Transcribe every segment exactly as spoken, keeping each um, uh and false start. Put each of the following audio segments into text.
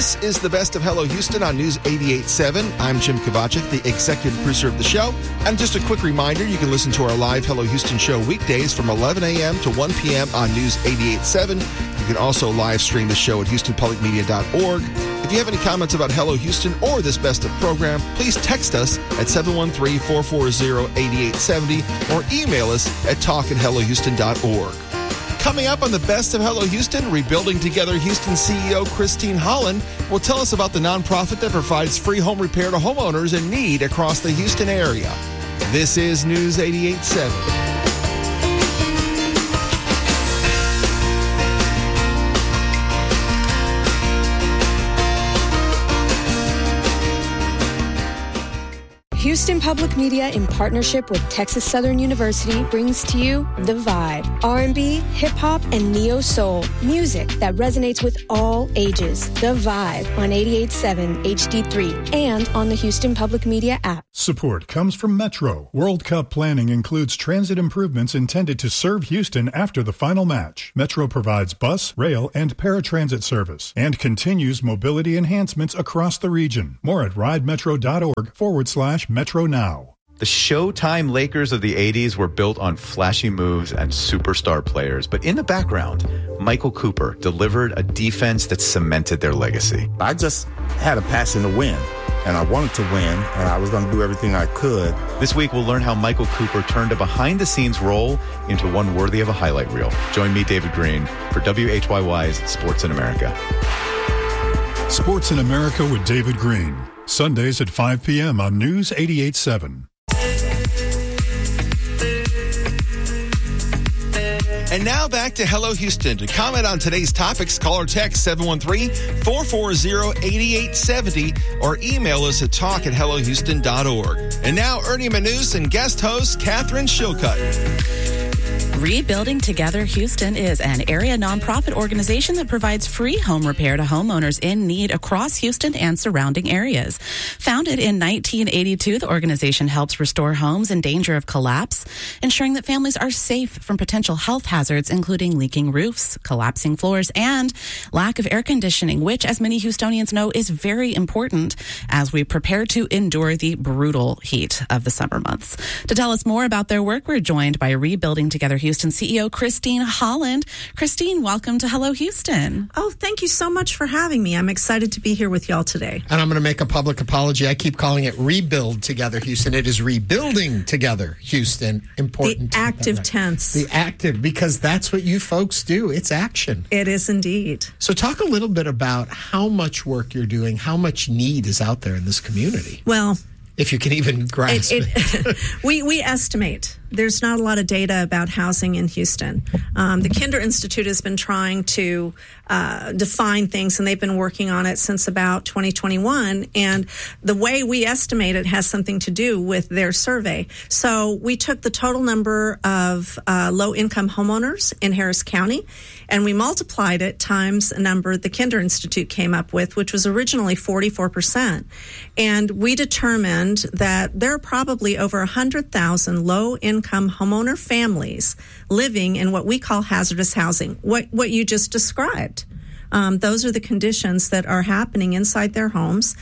This is the best of Hello Houston on News eighty-eight point seven. I'm Jim Kovacic, the executive producer of the show. And just a quick reminder, you can listen to our live Hello Houston show weekdays from eleven a.m. to one p.m. on News eighty-eight point seven. You can also live stream the show at houston public media dot org. If you have any comments about Hello Houston or this best of program, please text us at seven one three, four four zero, eight eight seven zero or email us at talk at hello houston dot org. Coming up on the Best of Hello Houston, Rebuilding Together Houston C E O Christine Holland will tell us about the nonprofit that provides free home repair to homeowners in need across the Houston area. This is News eighty-eight point seven. Houston Public Media, in partnership with Texas Southern University, brings to you The Vibe. R and B, hip-hop, and neo-soul. Music that resonates with all ages. The Vibe on eighty-eight point seven H D three and on the Houston Public Media app. Support comes from Metro. World Cup planning includes transit improvements intended to serve Houston after the final match. Metro provides bus, rail, and paratransit service and continues mobility enhancements across the region. More at ridemetro.org forward slash Metro Now. The Showtime Lakers of the eighties were built on flashy moves and superstar players, but in the background, Michael Cooper delivered a defense that cemented their legacy. I just had a passion to win, and I wanted to win, and I was going to do everything I could. This week, we'll learn how Michael Cooper turned a behind-the-scenes role into one worthy of a highlight reel. Join me, David Green, for W H Y Y's Sports in America. Sports in America with David Green. Sundays at five p.m. on News eighty-eight point seven. And now back to Hello Houston. To comment on today's topics, call or text seven one three, four four zero, eight eight seven zero or email us at talk at hello houston dot org. And now, Ernie Manous and guest host Catherine Shilcutt. Rebuilding Together Houston is an area nonprofit organization that provides free home repair to homeowners in need across Houston and surrounding areas. Founded in nineteen eighty-two, the organization helps restore homes in danger of collapse, ensuring that families are safe from potential health hazards, including leaking roofs, collapsing floors, and lack of air conditioning, which, as many Houstonians know, is very important as we prepare to endure the brutal heat of the summer months. To tell us more about their work, we're joined by Rebuilding Together Houston C E O Christine Holland. Christine, welcome to Hello Houston. Oh, thank you so much for having me. I'm excited to be here with y'all today. And I'm going to make a public apology. I keep calling it Rebuild Together Houston. It is Rebuilding Together Houston. Important. The active tense. The active, because that's what you folks do. It's action. It is indeed. So talk a little bit about how much work you're doing, how much need is out there in this community. Well, if you can even grasp it. it, it we, we estimate there's not a lot of data about housing in Houston. Um, the Kinder Institute has been trying to uh, define things, and they've been working on it since about twenty twenty-one. And the way we estimate it has something to do with their survey. So we took the total number of uh, low-income homeowners in Harris County, and we multiplied it times a number the Kinder Institute came up with, which was originally forty-four percent. And we determined that there are probably over one hundred thousand low-income homeowner families living in what we call hazardous housing, what, what you just described. Um, those are the conditions that are happening inside their homes.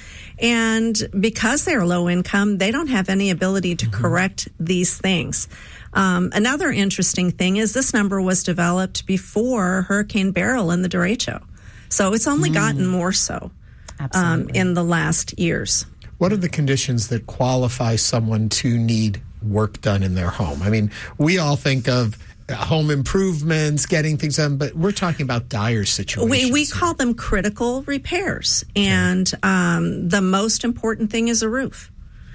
And because they're low income, they don't have any ability to mm-hmm. correct these things. Um, another interesting thing is this number was developed before Hurricane Beryl and the derecho. So it's only mm. gotten more so um, in the last years. What are the conditions that qualify someone to need work done in their home? I mean, we all think of home improvements, getting things done, but we're talking about dire situations. We we call them critical repairs, and um, the most important thing is a roof.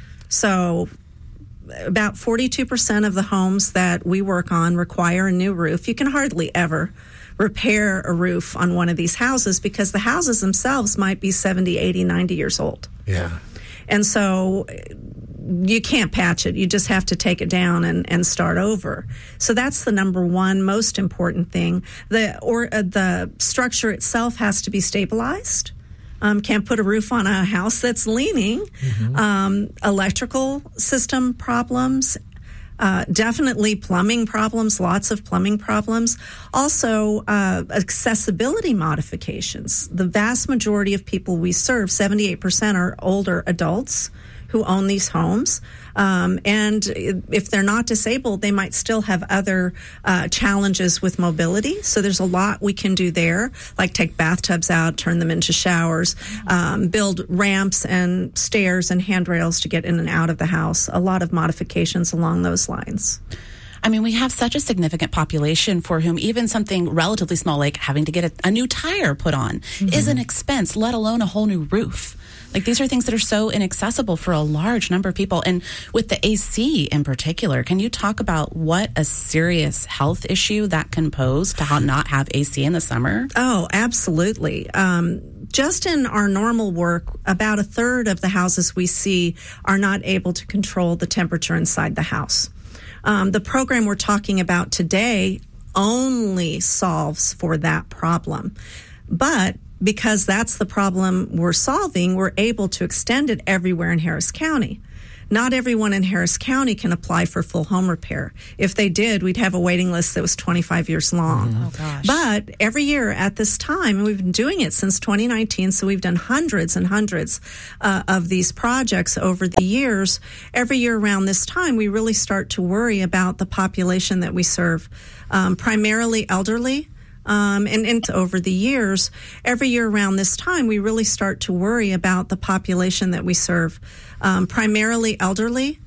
So about forty-two percent of the homes that we work on require a new roof. You can hardly ever repair a roof on one of these houses because the houses themselves might be seventy, eighty, ninety years old. Yeah. And so you can't patch it. You just have to take it down and, and start over. So that's the number one most important thing. The or uh, the structure itself has to be stabilized. Um, can't put a roof on a house that's leaning. Mm-hmm. Um, electrical system problems. Uh, definitely plumbing problems, lots of plumbing problems. Also, uh, accessibility modifications. The vast majority of people we serve, seventy-eight percent, are older adults who own these homes. Um, and if they're not disabled, they might still have other uh, challenges with mobility. So there's a lot we can do there, like take bathtubs out, turn them into showers, um, build ramps and stairs and handrails to get in and out of the house. A lot of modifications along those lines. I mean, we have such a significant population for whom even something relatively small, like having to get a, a new tire put on, mm-hmm. is an expense, let alone a whole new roof. Like, these are things that are so inaccessible for a large number of people. And with the A C in particular, can you talk about what a serious health issue that can pose to how not have A C in the summer? Oh, absolutely. Um, just in our normal work, about a third of the houses we see are not able to control the temperature inside the house. Um, the program we're talking about today only solves for that problem. But because that's the problem we're solving, we're able to extend it everywhere in Harris County. Not everyone in Harris County can apply for full home repair. If they did, we'd have a waiting list that was twenty-five years long. Mm-hmm. Oh, gosh. But every year at this time, and we've been doing it since twenty nineteen, so we've done hundreds and hundreds uh, of these projects over the years. Every year around this time, we really start to worry about the population that we serve, um, primarily elderly. Um, and, and over the years, every year around this time, we really start to worry about the population that we serve, um, primarily elderly.